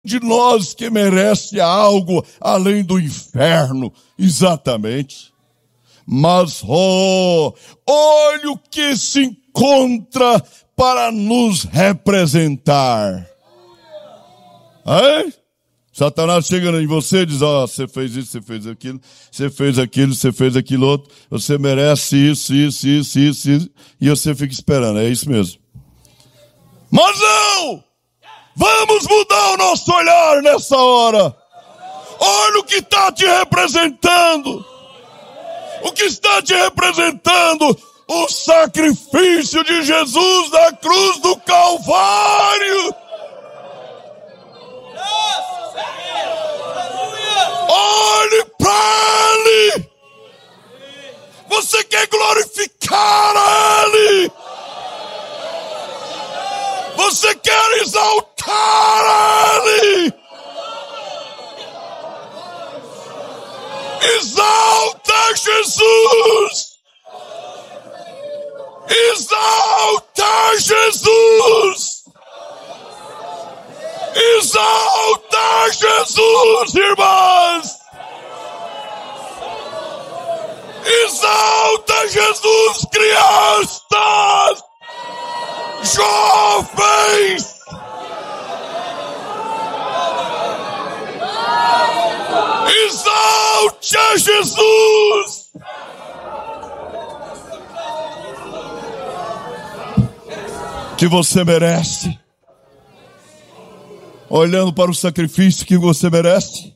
de nós que merece algo além do inferno. Exatamente. Mas, olha o que se encontra para nos representar. Hein? Satanás chega em você e diz, você fez isso, você fez aquilo, você fez aquilo, você fez aquilo outro, você merece isso, e você fica esperando, é isso mesmo. Mas não! Vamos mudar o nosso olhar nessa hora. Olha o que está te representando. O que está te representando? O sacrifício de Jesus na cruz do Calvário. Olhe para Ele. Você quer glorificar a Ele. Você quer exaltar a Ele. Exalta Jesus. Exalta Jesus. Exalta Jesus, irmãs. Exalta Jesus, crianças, jovens. Exalte a Jesus. Que você merece. Olhando para o sacrifício que você merece,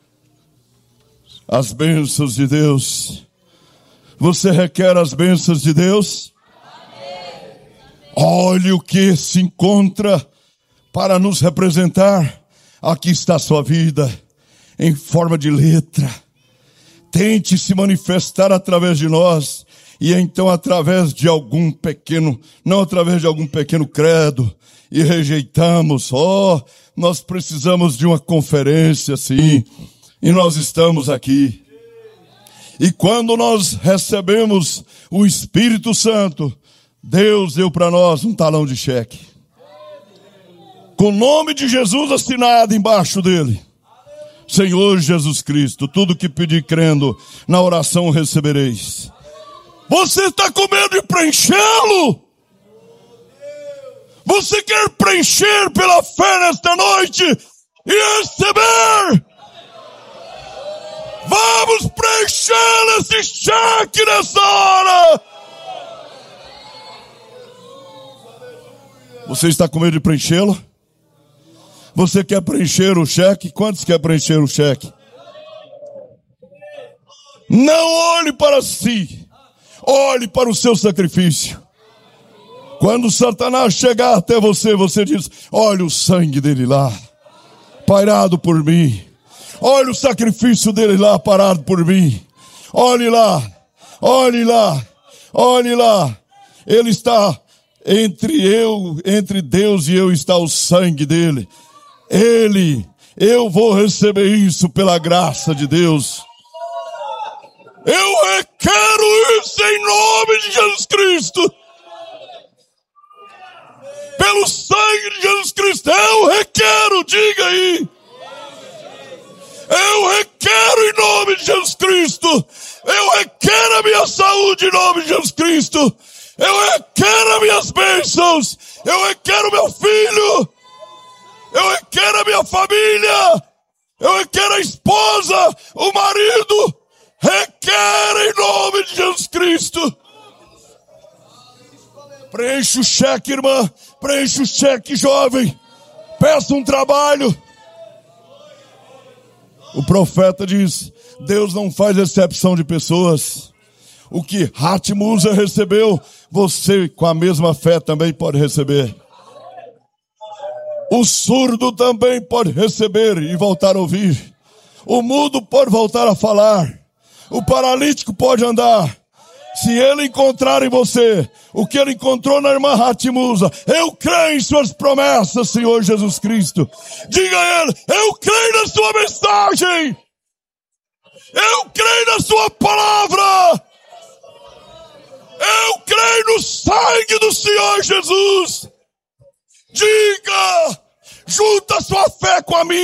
as bênçãos de Deus. Você requer as bênçãos de Deus? Olhe o que se encontra para nos representar. Aqui está a sua vida, em forma de letra. Tente se manifestar através de nós. E então através de algum pequeno, não através de algum pequeno credo, e rejeitamos, nós precisamos de uma conferência, sim, e nós estamos aqui. E quando nós recebemos o Espírito Santo, Deus deu para nós um talão de cheque, com o nome de Jesus assinado embaixo dele. Senhor Jesus Cristo, tudo que pedir crendo, na oração recebereis. Você está com medo de preenchê-lo? Você quer preencher pela fé nesta noite e receber? Vamos preencher esse cheque nessa hora. Você está com medo de preenchê-lo? Você quer preencher o cheque? Quantos quer preencher o cheque? Não olhe para si. Olhe para o seu sacrifício. Quando Satanás chegar até você, você diz, olha o sangue dele lá, parado por mim. Olha o sacrifício dele lá, parado por mim. Olhe lá, olhe lá, olhe lá. Ele está entre Deus e eu está o sangue dele. Eu vou receber isso pela graça de Deus. Eu requero isso em nome de Jesus Cristo. Pelo sangue de Jesus Cristo, eu requero, diga aí. Eu requero em nome de Jesus Cristo. Eu requero a minha saúde em nome de Jesus Cristo. Eu requero as minhas bênçãos. Eu requero meu filho. Eu requero a minha família. Eu requero a esposa, o marido. Requer em nome de Jesus Cristo. Preencha o cheque, irmã. Preencha o cheque, jovem. Peça um trabalho. O profeta diz, Deus não faz exceção de pessoas. O que Hatmusa recebeu, você com a mesma fé também pode receber. O surdo também pode receber e voltar a ouvir. O mudo pode voltar a falar. O paralítico pode andar. Se ele encontrar em você o que ele encontrou na irmã Hatmusa, eu creio em suas promessas, Senhor Jesus Cristo. Diga a ele, eu creio na sua mensagem. Eu creio na sua palavra. Eu creio no sangue do Senhor Jesus. Diga, Junta sua fé com a minha.